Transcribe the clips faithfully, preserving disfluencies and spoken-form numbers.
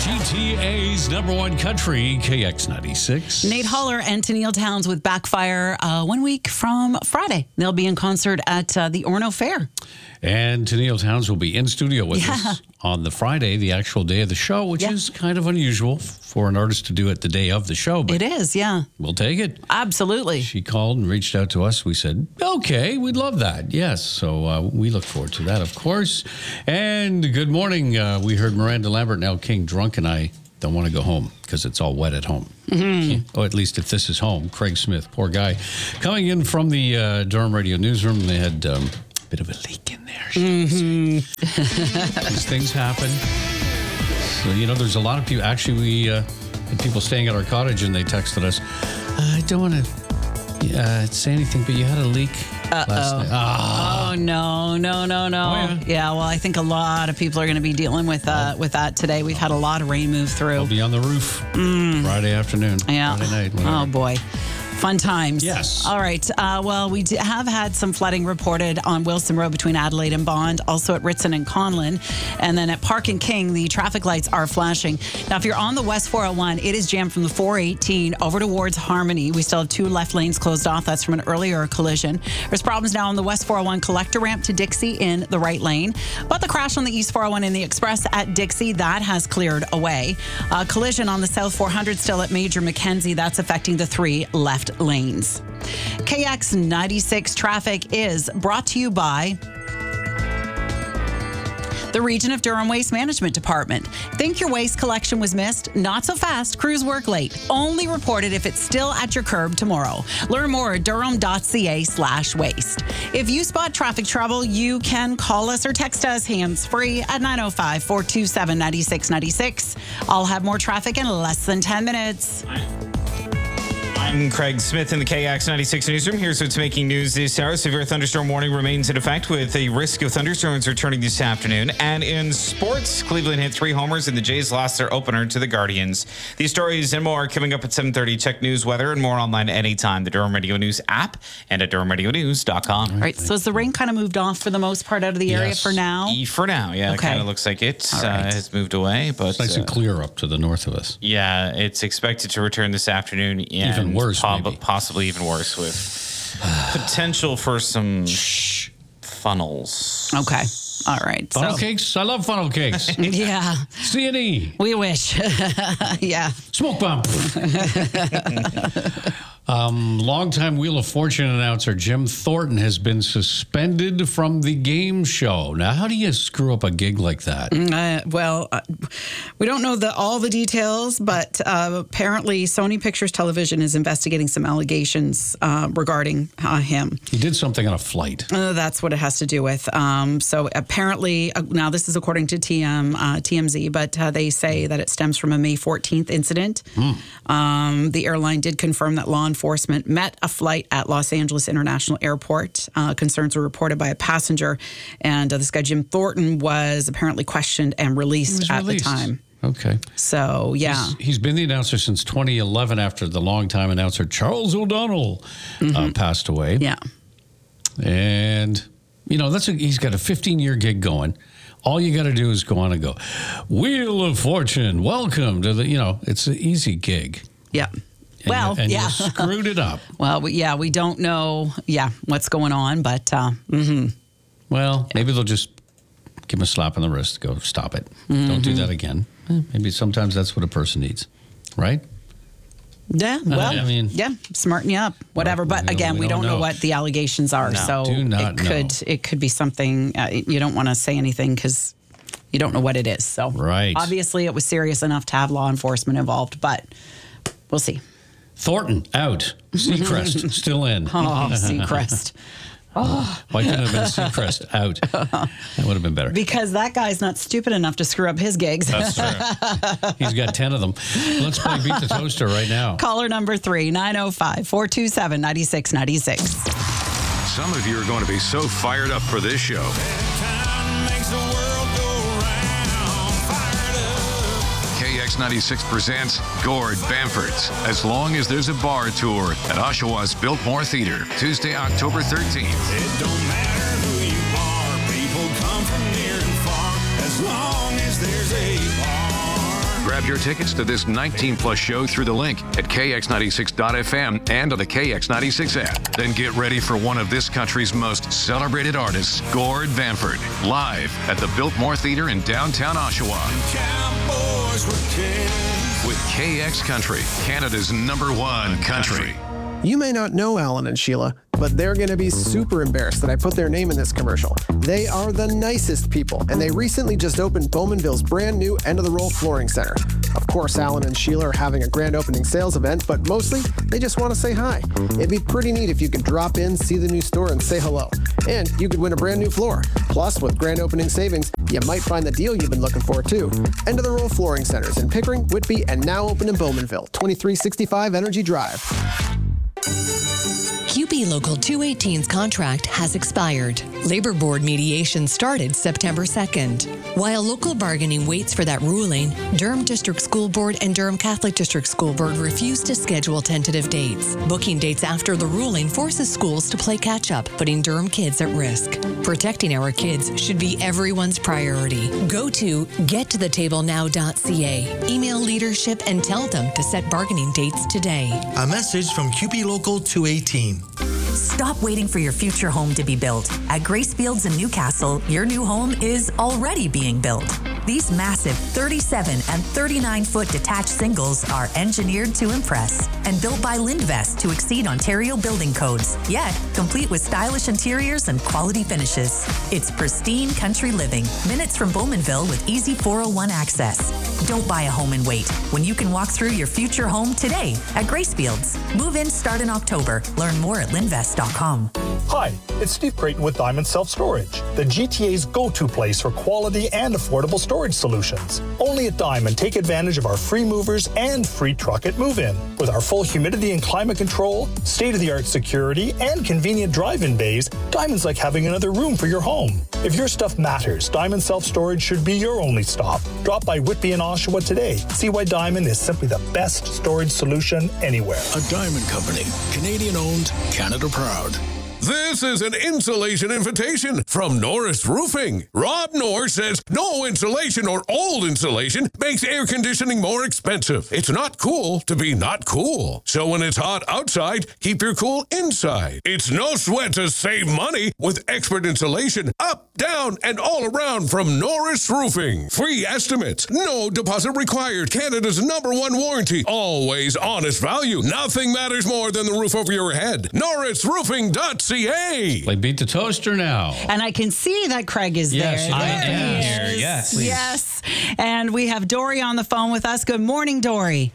G T A's number one country, K X ninety-six. Nate Haller and Tennille Townes with Backfire uh, one week from Friday. They'll be in concert at uh, the Orono Fair. And Tennille Townes will be in studio with Yeah. us on the Friday, the actual day of the show, which Yeah. is kind of unusual for an artist to do it the day of the show. But It is, yeah. we'll take it. Absolutely. She called and reached out to us. We said, okay, we'd love that. Yes. So uh, we look forward to that, of course. And good morning. Uh, we heard Miranda Lambert and Al King drunk, and I don't want to go home because it's all wet at home. Mm-hmm. Oh, at least if this is home. Craig Smith, poor guy. Coming in from the uh, Durham Radio Newsroom, they had um, a bit of a leak in there. Mm-hmm. These things happen. So, you know, there's a lot of people. Actually, we uh, had people staying at our cottage, and they texted us, I don't want to uh, say anything, but you had a leak last night. Ah. Oh, no, no, no, no. Oh, yeah. yeah, well, I think a lot of people are going to be dealing with uh, with that today. We've had a lot of rain move through. I'll be on the roof Friday afternoon. Yeah. Friday night. Whatever. Oh, boy. Fun times. Yes. All right. Uh, well, we d- have had some flooding reported on Wilson Road between Adelaide and Bond, also at Ritson and Conlin. And then at Park and King, the traffic lights are flashing. Now, if you're on the West four oh one, it is jammed from the four eighteen over towards Harmony. We still have two left lanes closed off. That's from an earlier collision. There's problems now on the West four oh one collector ramp to Dixie in the right lane. But the crash on the East four oh one in the Express at Dixie, that has cleared away. Uh, collision on the South four hundred still at Major Mackenzie. That's affecting the three left lanes. K X ninety-six traffic is brought to you by the Region of Durham Waste Management Department. Think your waste collection was missed? Not so fast. Crews work late. Only report it if it's still at your curb tomorrow. Learn more at durham.ca slash waste. If you spot traffic trouble, you can call us or text us hands-free at nine oh five, four two seven, nine six nine six. I'll have more traffic in less than ten minutes. I'm Craig Smith in the K X ninety-six newsroom. Here's what's making news this hour. Severe thunderstorm warning remains in effect with a risk of thunderstorms returning this afternoon. And in sports, Cleveland hit three homers and the Jays lost their opener to the Guardians. These stories and more coming up at seven thirty. Check news, weather, and more online anytime. The Durham Radio News app and at durham radio news dot com. All right, so has the rain kind of moved off for the most part out of the area Yes. for now? E for now, yeah. It Okay. kind of looks like it All uh, right. has moved away. But It's nice uh, and clear up to the north of us. yeah, it's expected to return this afternoon. And Even worse, maybe. Possibly even worse with potential for some funnels. Okay. All right. Funnel So, cakes? I love funnel cakes. yeah, C and E. we wish. yeah. Smoke bomb. um, longtime Wheel of Fortune announcer Jim Thornton has been suspended from the game show. Now, how do you screw up a gig like that? Uh, well, uh, we don't know the all the details, but uh, apparently Sony Pictures Television is investigating some allegations uh, regarding uh, him. He did something on a flight. Uh, that's what it has to do with. Um, so apparently, uh, now this is according to T M, uh, T M Z, but uh, they say that it stems from a May fourteenth incident. Um, the airline did confirm that law enforcement met a flight at Los Angeles International Airport. Uh, concerns were reported by a passenger, and uh, this guy Jim Thornton was apparently questioned and released was at released. the time. Okay. So yeah. He's, he's been the announcer since twenty eleven after the longtime announcer Charles O'Donnell uh, passed away. Yeah. And, you know, that's a, he's got a fifteen-year gig going. All you got to do is go on and go, Wheel of Fortune, welcome to the, you know, it's an easy gig. Yeah. And well, you, and yeah. you screwed it up. Well, we, yeah, we don't know, yeah, what's going on, but uh, mm-hmm. Well, maybe they'll just give him a slap on the wrist, go, stop it. Mm-hmm. Don't do that again. Eh, maybe sometimes that's what a person needs, right? Yeah, well, I mean- yeah, smarten you up, whatever. Right, But we don't- again, we we don't don't know know. what the allegations are, No, so do not it could know. it could be something uh, you don't want to say anything because you don't know what it is. So Right. obviously, it was serious enough to have law enforcement involved, but we'll see. Thornton, out. Seacrest, still in. Oh, Seacrest. Why couldn't it have been Seacrest, out? That would have been better. Because that guy's not stupid enough to screw up his gigs. That's true. He's got ten of them. Let's play Beat the Toaster right now. Caller number three, nine oh five, four two seven, nine six nine six. Some of you are going to be so fired up for this show. K X ninety-six presents Gord Bamford's As Long as There's a Bar Tour at Oshawa's Biltmore Theatre, Tuesday, October thirteenth. It don't matter who you are, people come from near and far, as long as there's a bar. Grab your tickets to this nineteen plus show through the link at K X ninety-six dot F M and on the K X ninety-six app. Then get ready for one of this country's most celebrated artists, Gord Bamford, live at the Biltmore Theater in downtown Oshawa. Cowboys were kings. With K X Country, Canada's number one country. You may not know Alan and Sheila, but they're going to be super embarrassed that I put their name in this commercial. They are the nicest people, and they recently just opened Bowmanville's brand new End of the Roll Flooring Center. Of course, Alan and Sheila are having a grand opening sales event, but mostly they just want to say hi. It'd be pretty neat if you could drop in, see the new store, and say hello. And you could win a brand new floor. Plus, with grand opening savings, you might find the deal you've been looking for, too. End of the Roll Flooring Centers in Pickering, Whitby, and now open in Bowmanville, twenty-three sixty-five Energy Drive. Q P Local two eighteen's contract has expired. Labor Board mediation started September second. While local bargaining waits for that ruling, Durham District School Board and Durham Catholic District School Board refuse to schedule tentative dates. Booking dates after the ruling forces schools to play catch-up, putting Durham kids at risk. Protecting our kids should be everyone's priority. Go to get to the table now dot c a. Email leadership and tell them to set bargaining dates today. A message from Q P Local two eighteen. Stop waiting for your future home to be built. At Grace Fields in Newcastle, your new home is already being built. These massive thirty-seven and thirty-nine foot detached singles are engineered to impress and built by Lindvest to exceed Ontario building codes, yet complete with stylish interiors and quality finishes. It's pristine country living, minutes from Bowmanville with easy four oh one access. Don't buy a home and wait when you can walk through your future home today at Grace Fields. Move in start in October. Learn more at lindvest dot com. Hi, it's Steve Creighton with Diamond Self-Storage, the G T A's go-to place for quality and affordable storage solutions. Only at Diamond, take advantage of our free movers and free truck at move-in. With our full humidity and climate control, state-of-the-art security, and convenient drive-in bays, Diamond's like having another room for your home. If your stuff matters, Diamond Self-Storage should be your only stop. Drop by Whitby and Oshawa today. See why Diamond is simply the best storage solution anywhere. A Diamond Company, Canadian owned, Canada proud. This is an insulation invitation from Norris Roofing. Rob Norris says no insulation or old insulation makes air conditioning more expensive. It's not cool to be not cool. So when it's hot outside, keep your cool inside. It's no sweat to save money with expert insulation up, down, and all around from Norris Roofing. Free estimates, no deposit required. Canada's number one warranty. Always honest value. Nothing matters more than the roof over your head. Norris Roofing dot C A. Play Beat the Toaster now. And I can see that Craig is Yes, there. I There am he here, is. yes. Please. Yes. And we have Dory on the phone with us. Good morning, Dory.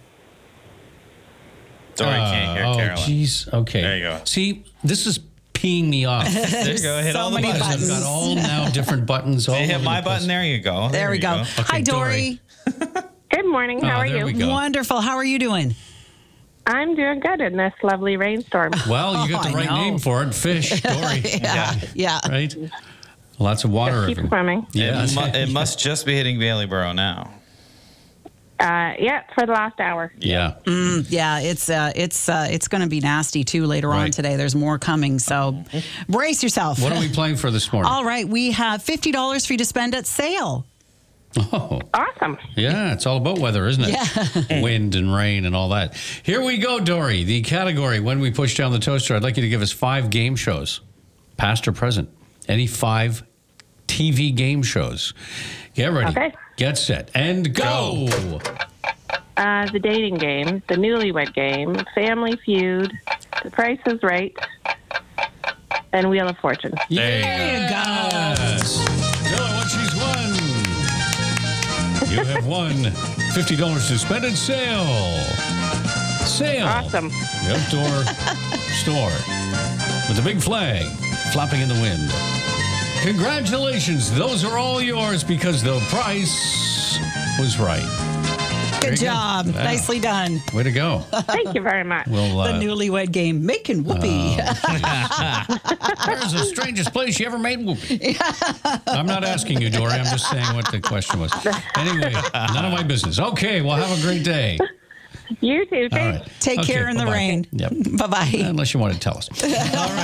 Dory can't hear oh, Caroline. jeez. Okay. There you go. See, this is peeing me off. There you go. Hit So all the many buttons. I've got all now different buttons. All You hit over my the place. button. There you go. There, we you go. Hi, Dory. Dory. Good morning. How Oh, are there you? we go. Wonderful. How are you doing? I'm doing good in this lovely rainstorm. Well, you got Oh, the I right know. name for it. Fish, Dory. Yeah. Yeah. Right? Lots of water. Keep everywhere. swimming. Yeah. It, mu- it must just be hitting Baileyborough now. Uh, yeah, for the last hour. Yeah. Mm, yeah, it's uh, it's uh, it's going to be nasty too later on Right. today. There's more coming, so brace yourself. What are we playing for this morning? All right, we have fifty dollars for you to spend at Sale. Oh, Awesome. yeah. It's all about weather, isn't it? Yeah. Wind and rain and all that. Here we go, Dory. The category, when we push down the toaster, I'd like you to give us five game shows, past or present. Any five T V game shows. Get ready. Okay. Get set. And go. Uh, the Dating Game, The Newlywed Game, Family Feud, The Price is Right, and Wheel of Fortune. There you go. Yes. Tell her what she's won. You have won fifty dollars to spend at Sale. Sale. Awesome. The outdoor store with a big flag flapping in the wind. Congratulations. Those are all yours because the price was right. Good Very good. job. Wow. Nicely done. Way to go. Thank you very much. Well, uh, The Newlywed Game, making whoopee. where's the strangest place you ever made whoopee? I'm not asking you, Dory. I'm just saying what the question was. Anyway, none of my business. Okay, well, have a great day. You too. All Thanks. right. Take Okay, care in the bye-bye. rain. Yep. Bye-bye. Unless you want to tell us. All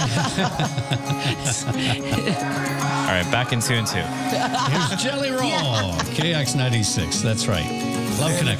right, back in two and two. Here's Jelly Roll. K X ninety-six. That's right. Love Connection.